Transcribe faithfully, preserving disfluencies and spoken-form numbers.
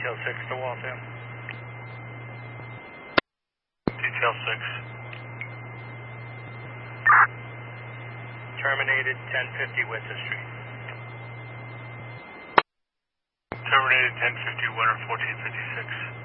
Detail six to Waltham. Detail six. Terminated ten fifty Winter Street. Terminated ten fifty Winter, fourteen fifty-six.